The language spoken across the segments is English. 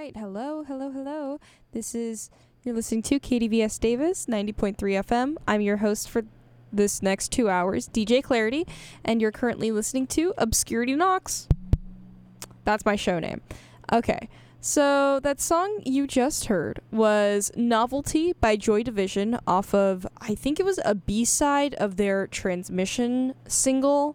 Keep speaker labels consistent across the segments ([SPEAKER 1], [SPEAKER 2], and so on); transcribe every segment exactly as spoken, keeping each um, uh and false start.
[SPEAKER 1] right. Hello, hello, hello. This is, you're listening to K D V S Davis, ninety point three F M. I'm your host for this next two hours, D J Clarity, and you're currently listening to Obscurity Knocks. That's my show name. Okay, so that song you just heard was Novelty by Joy Division off of, I think it was a B-side of their Transmission single,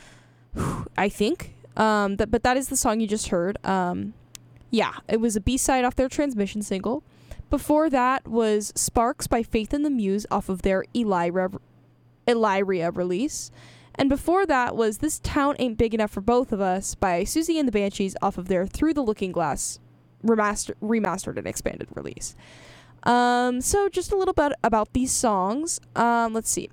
[SPEAKER 1] I think. Um, that, but that is the song you just heard. Um, yeah, it was a B-side off their Transmission single. Before that was Sparks by Faith in the Muse off of their Elyria, Elyria release. And before that was This Town Ain't Big Enough for Both of Us by Susie and the Banshees off of their Through the Looking Glass remaster- remastered and expanded release. Um, so just a little bit about these songs. Um, let's see.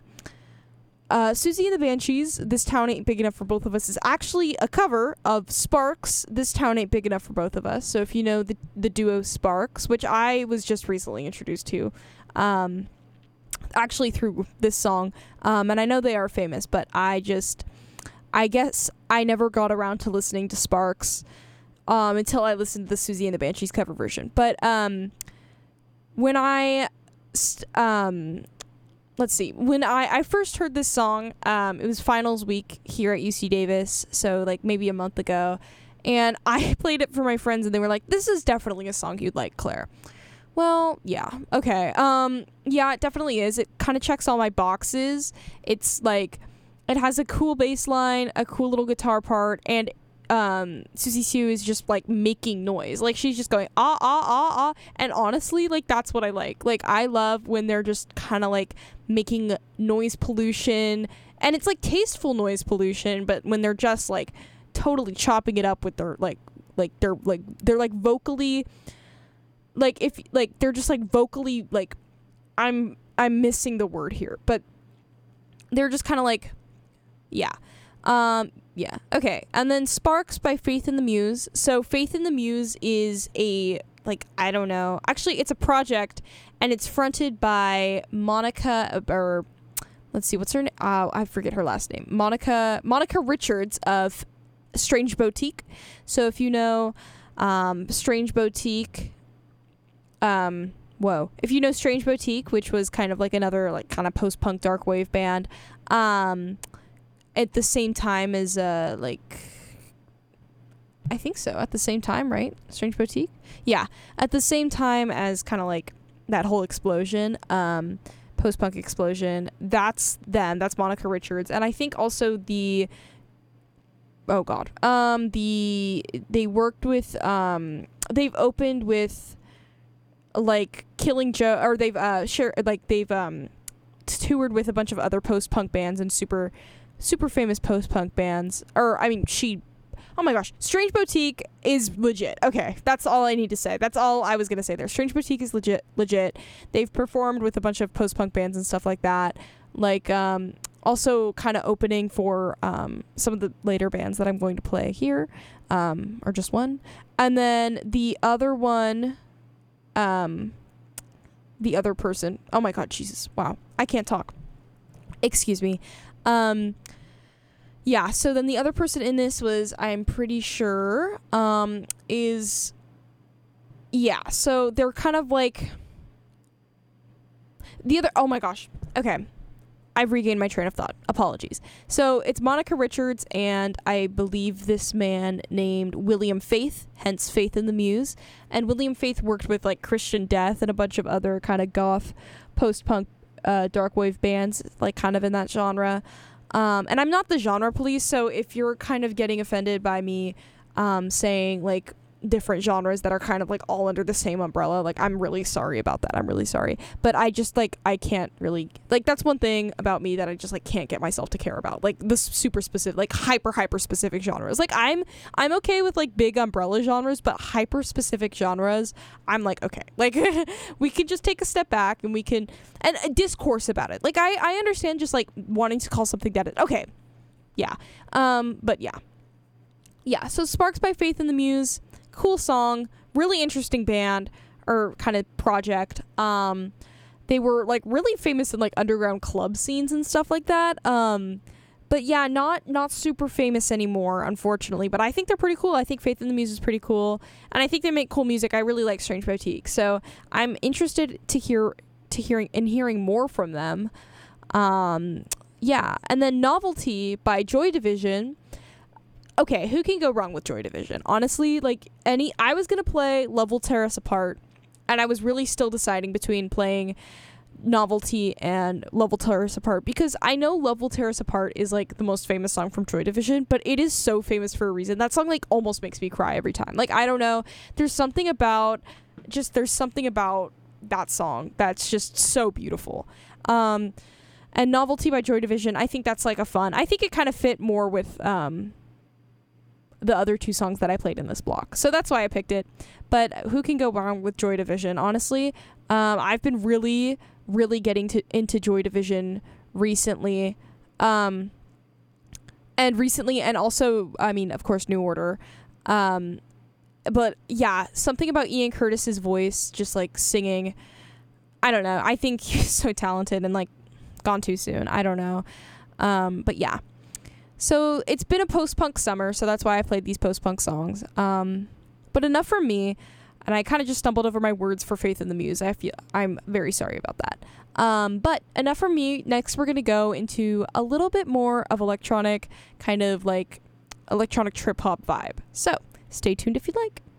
[SPEAKER 1] Uh, Susie and the Banshees, This Town Ain't Big Enough for Both of Us is actually a cover of Sparks, This Town Ain't Big Enough for Both of Us. So if you know the, the duo Sparks, which I was just recently introduced to, um, actually through this song, um, and I know they are famous, but I just, I guess I never got around to listening to Sparks um, until I listened to the Susie and the Banshees cover version. But um, when I... St- um, Let's see. When I, I first heard this song, um, it was finals week here at U C Davis, so like maybe a month ago, and I played it for my friends, and they were like, "This is definitely a song you'd like, Claire." Well, yeah, okay. Um, yeah, it definitely is. It kind of checks all my boxes. It's like, it has a cool bass line, a cool little guitar part, and um Susie Sue is just like making noise, like she's just going ah ah ah ah, and honestly, like that's what I like. Like I love when they're just kind of like making noise pollution, and it's like tasteful noise pollution, but when they're just like totally chopping it up with their like like they're like they're like vocally, like if like they're just like vocally like I'm I'm missing the word here, but they're just kind of like yeah um Yeah, okay. And then Sparks by Faith in the Muse. So Faith in the Muse is a, like, I don't know. Actually, it's a project, and it's fronted by Monica, or let's see, what's her name? Uh, I forget her last name. Monica, Monica Richards of Strange Boutique. So if you know um, Strange Boutique, um, whoa. If you know Strange Boutique, which was kind of like another, like, kind of post-punk dark wave band, um... at the same time as, uh, like, I think so, at the same time, right? Strange Boutique? Yeah, at the same time as kind of, like, that whole explosion, um, post-punk explosion, that's them, that's Monica Richards, and I think also the, oh god, um, the, they worked with, um, they've opened with, like, Killing Joe, or they've, uh, shared, like, they've, um, toured with a bunch of other post-punk bands and super... super famous post-punk bands, or I mean she oh my gosh, Strange Boutique is legit. Okay, that's all I need to say. That's all I was gonna say there. Strange Boutique is legit legit They've performed with a bunch of post-punk bands and stuff like that, like um also kind of opening for um some of the later bands that I'm going to play here, um or just one, and then the other one, um the other person, oh my god, Jesus, wow, I can't talk, excuse me. Um, yeah, so then the other person in this was, I'm pretty sure, um, is, yeah, so they're kind of like, the other, oh my gosh, okay, I've regained my train of thought, apologies. So it's Monica Richards and I believe this man named William Faith, hence Faith in the Muse, and William Faith worked with, like, Christian Death and a bunch of other kind of goth, post-punk, Uh, dark wave bands, like kind of in that genre, um, and I'm not the genre police, so if you're kind of getting offended by me um, saying like different genres that are kind of like all under the same umbrella, like I'm really sorry about that. I'm really sorry, but I just like I can't really, like, that's one thing about me that I just like can't get myself to care about, like the super specific, like hyper hyper specific genres. Like I'm I'm okay with like big umbrella genres, but hyper specific genres, I'm like, okay, like we can just take a step back and we can and uh, discourse about it. Like I I understand just like wanting to call something that is okay, yeah, um, but yeah, yeah. So Sparks by Faith in the Muse. Cool song, really interesting band or kind of project. Um, they were like really famous in like underground club scenes and stuff like that. Um, but yeah, not not super famous anymore, unfortunately. But I think they're pretty cool. I think Faith in the Muse is pretty cool, and I think they make cool music. I really like Strange Boutique, so I'm interested to hear to hearing in hearing more from them. Um, yeah, and then Novelty by Joy Division. Okay, who can go wrong with Joy Division? Honestly, like any, I was gonna play Love Will Tear Us Apart, and I was really still deciding between playing Novelty and Love Will Tear Us Apart, because I know Love Will Tear Us Apart is like the most famous song from Joy Division, but it is so famous for a reason. That song like almost makes me cry every time. Like, I don't know, there's something about just there's something about that song that's just so beautiful. Um, and Novelty by Joy Division, I think that's like a fun. I think it kind of fit more with um the other two songs that I played in this block, so that's why I picked it. But who can go wrong with Joy Division? Honestly, um, I've been really. really getting to into Joy Division recently, um and recently and also I mean of course New Order, um but yeah, something about Ian Curtis's voice just like singing, I don't know, I think he's so talented and like gone too soon, I don't know, um but yeah, so it's been a post-punk summer, so that's why I played these post-punk songs, um but enough from me. And I kind of just stumbled over my words for Faith in the Muse. I feel I'm very sorry about that. Um, but enough from me. Next, we're going to go into a little bit more of electronic, kind of like electronic trip hop vibe. So stay tuned if you'd like.